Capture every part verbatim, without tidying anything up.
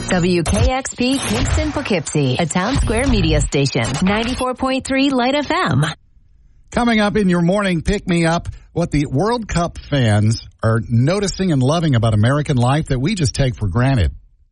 W K X P Kingston Poughkeepsie, a Town Square media station. ninety-four point three Light F M. Coming up in your morning pick-me-up, what the World Cup fans are noticing and loving about American life that we just take for granted.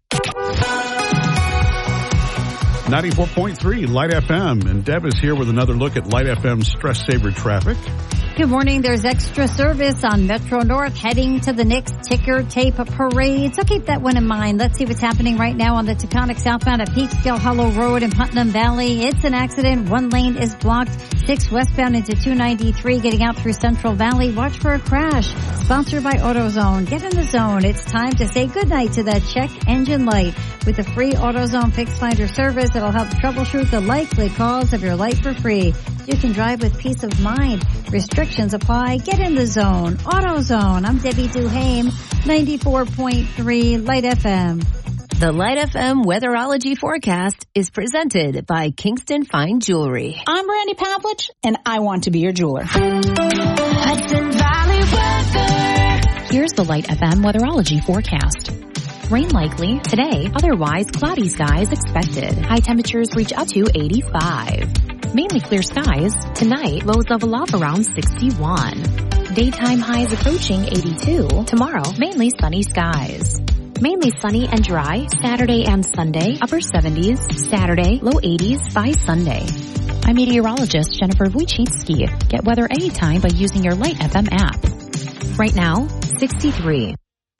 ninety-four point three Light F M, and Deb is here with another look at Light F M's stress saver traffic. Good morning. There's extra service on Metro North heading to the Knicks ticker tape parade. So keep that one in mind. Let's see what's happening right now on the Taconic southbound at Peekskill Hollow Road in Putnam Valley. It's an accident. One lane is blocked. Six westbound into two ninety-three getting out through Central Valley. Watch for a crash. Sponsored by AutoZone. Get in the zone. It's time to say goodnight to that check engine light with the free AutoZone Fix Finder service that'll help troubleshoot the likely cause of your light for free. You can drive with peace of mind. Restrictions apply. Get in the zone. AutoZone. I'm Debbie Duhame, ninety-four point three Light F M. The Light F M weatherology forecast is presented by Kingston Fine Jewelry. I'm Randy Pavlich, and I want to be your jeweler. Hudson Valley weather. Here's the Light F M weatherology forecast. Rain likely today, otherwise cloudy skies expected. High temperatures reach up to eighty-five. Mainly clear skies. Tonight, lows level off around sixty-one. Daytime highs approaching eighty-two. Tomorrow, mainly sunny skies. Mainly sunny and dry Saturday and Sunday, upper seventies. Saturday, low eighties by Sunday. I'm meteorologist Jennifer Wojcicki. Get weather anytime by using your Light F M app. Right now, sixty-three.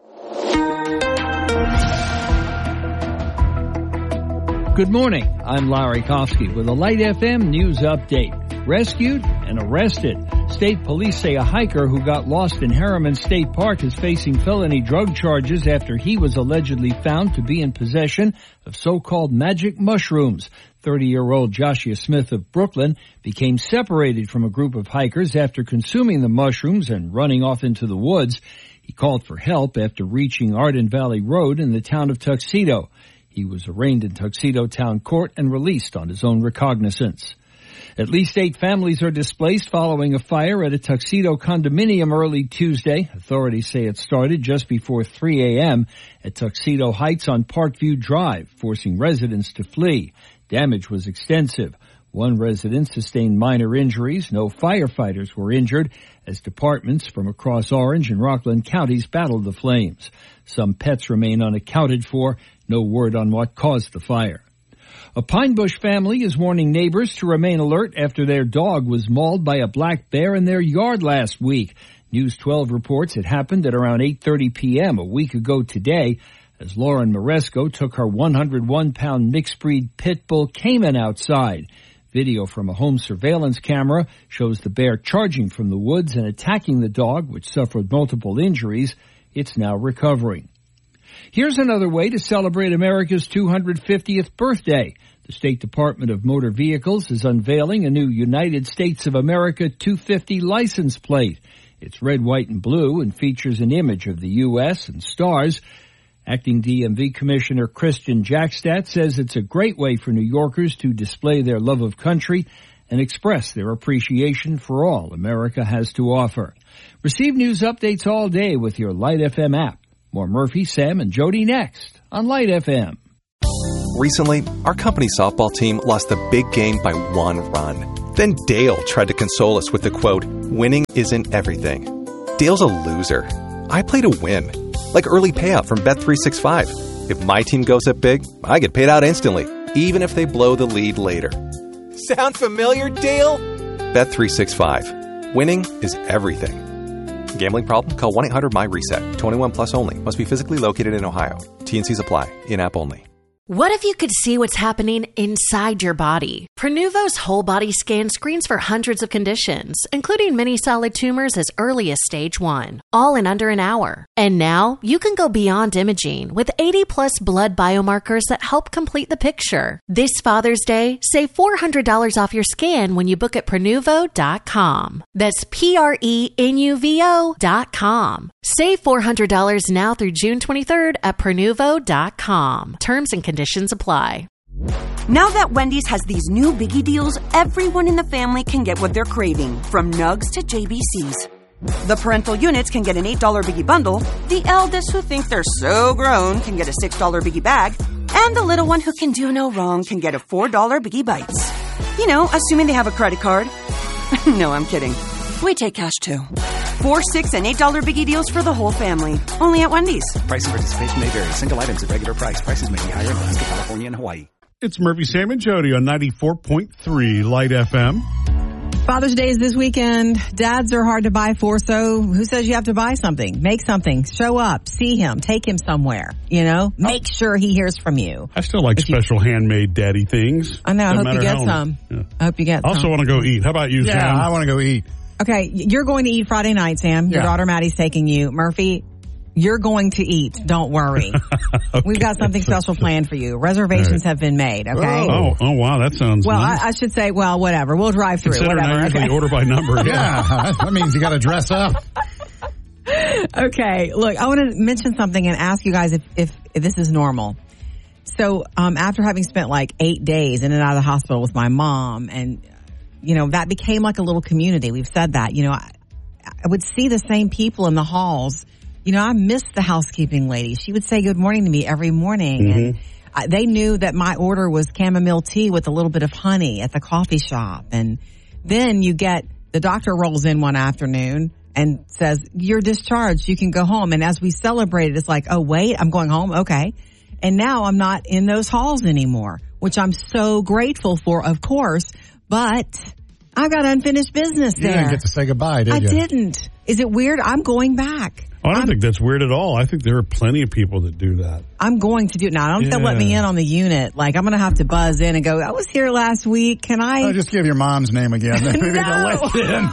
Good morning. I'm Larry Kofsky with a Light F M news update. Rescued and arrested. State police say a hiker who got lost in Harriman State Park is facing felony drug charges after he was allegedly found to be in possession of so-called magic mushrooms. thirty-year-old Joshua Smith of Brooklyn became separated from a group of hikers after consuming the mushrooms and running off into the woods. He called for help after reaching Arden Valley Road in the town of Tuxedo. He was arraigned in Tuxedo Town Court and released on his own recognizance. At least eight families are displaced following a fire at a Tuxedo condominium early Tuesday. Authorities say it started just before three a.m. at Tuxedo Heights on Parkview Drive, forcing residents to flee. Damage was extensive. One resident sustained minor injuries. No firefighters were injured as departments from across Orange and Rockland counties battled the flames. Some pets remain unaccounted for. No word on what caused the fire. A Pine Bush family is warning neighbors to remain alert after their dog was mauled by a black bear in their yard last week. News twelve reports it happened at around eight thirty p.m. a week ago today as Lauren Maresco took her one hundred one pound mixed-breed pit bull Cayman outside. Video from a home surveillance camera shows the bear charging from the woods and attacking the dog, which suffered multiple injuries. It's now recovering. Here's another way to celebrate America's two hundred fiftieth birthday. The State Department of Motor Vehicles is unveiling a new United States of America two fifty license plate. It's red, white, and blue and features an image of the U S and stars. Acting D M V Commissioner Christian Jackstadt says it's a great way for New Yorkers to display their love of country and express their appreciation for all America has to offer. Receive news updates all day with your Light F M app. More Murphy, Sam, and Jody next on Light F M. Recently, our company softball team lost the big game by one run. Then Dale tried to console us with the quote, "Winning isn't everything." Dale's a loser. I play to win. Like early payout from Bet three sixty-five. If my team goes up big, I get paid out instantly, even if they blow the lead later. Sound familiar, Dale? Bet three sixty-five. Winning is everything. Gambling problem? Call one eight hundred M Y reset. twenty-one plus only. Must be physically located in Ohio. T N Cs apply. In-app only. What if you could see what's happening inside your body? Prenuvo's whole body scan screens for hundreds of conditions, including many solid tumors as early as stage one, all in under an hour. And now you can go beyond imaging with eighty plus blood biomarkers that help complete the picture. This Father's Day, save four hundred dollars off your scan when you book at Prenuvo dot com. That's P R E N U V O dot com. Save four hundred dollars now through June twenty-third at Prenuvo dot com. Terms and conditions apply. Now that Wendy's has these new biggie deals, everyone in the family can get what they're craving, from nugs to J B Cs. The parental units can get an eight dollar biggie bundle, the eldest who think they're so grown can get a six dollar biggie bag, And the little one who can do no wrong can get a four dollar Biggie Bites. You know, assuming they have a credit card. No, I'm kidding. We take cash too. Four, six, and eight dollar Biggie deals for the whole family. Only at Wendy's. Price and participation may vary. Single items at regular price. Prices may be higher in Alaska, California, and Hawaii. It's Murphy, Sam, and Jody on ninety-four point three Light F M. Father's Day is this weekend. Dads are hard to buy for, so who says you have to buy something? Make something. Show up. See him. Take him somewhere. You know? Make sure he hears from you. I still like If you- special handmade daddy things. I know. I No hope you matter get how- some. Yeah. I hope you get I also some. want to go eat. How about you, Yeah, Sam? I want to go eat. Okay, you're going to eat Friday night, Sam. Your Yeah. daughter Maddie's taking you. Murphy, you're going to eat. Don't worry. We've got something special planned for you. Reservations have been made, okay? Oh, oh, wow, that sounds Well, nice. I, I should say, well, whatever. We'll drive through. Considering Whatever. I usually okay. order by number. Yeah, that means you got to dress up. Okay, look, I want to mention something and ask you guys if, if, if this is normal. So, um, after having spent like eight days in and out of the hospital with my mom, and, you know, that became like a little community. We've said that, you know, I, I would see the same people in the halls. You know, I missed the housekeeping lady. She would say good morning to me every morning. Mm-hmm. And I, they knew that my order was chamomile tea with a little bit of honey at the coffee shop. And then you get, the doctor rolls in one afternoon and says, you're discharged. You can go home. And as we celebrated, it's like, oh, wait, I'm going home. Okay. And now I'm not in those halls anymore, which I'm so grateful for, of course. But I've got unfinished business You there. didn't get to say goodbye, did I you? didn't. Is it weird? I'm going back. Oh, I don't I'm, think that's weird at all. I think there are plenty of people that do that. I'm going to do it now. I don't think they'll let me Yeah. in on the unit. Like, I'm going to have to buzz in and go, I was here last week. Can I? Oh, just give your mom's name again. Maybe they'll let you in.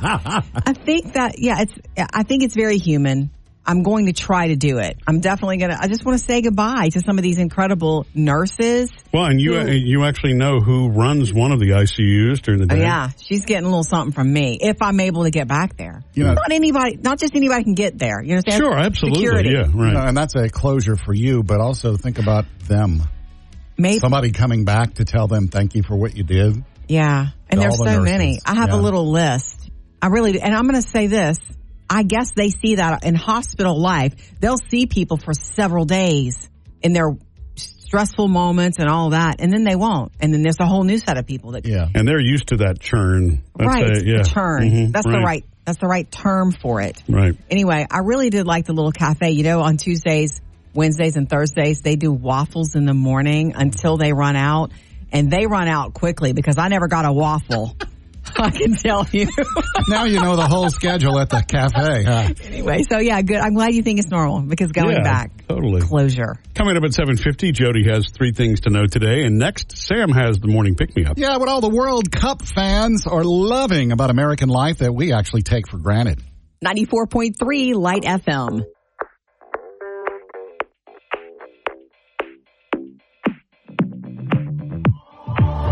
I think that, yeah, it's, I think it's very human. I'm going to try to do it. I'm definitely going to, I just want to say goodbye to some of these incredible nurses. Well, and you Who- you actually know who runs one of the I C Us during the Oh, day. yeah, she's getting a little something from me if I'm able to get back there. You know- not anybody, not just anybody can get there. You understand? Sure, absolutely. Security. Yeah, right. You know, and that's a closure for you, but also think about them. Maybe. Somebody coming back to tell them thank you for what you did. Yeah. And To there's all so the many. nurses. I have Yeah. a little list. I really do. And I'm going to say this. I guess they see that in hospital life. They'll see people for several days in their stressful moments and all that, and then they won't. And then there's a whole new set of people that Yeah. And they're used to that churn. That's right, a- yeah. the churn. Mhm, That's the right. That's the right term for it. Right. Anyway, I really did like the little cafe. You know, on Tuesdays, Wednesdays, and Thursdays, they do waffles in the morning until they run out, and they run out quickly because I never got a waffle. I can tell you. Now you know the whole schedule at the cafe, huh? Anyway, so yeah, good. I'm glad you think it's normal because going Yeah, back, totally. closure. Coming up at seven fifty, Jody has three things to know today. And next, Sam has the morning pick-me-up. Yeah, what all the World Cup fans are loving about American life that we actually take for granted. ninety-four point three Light F M.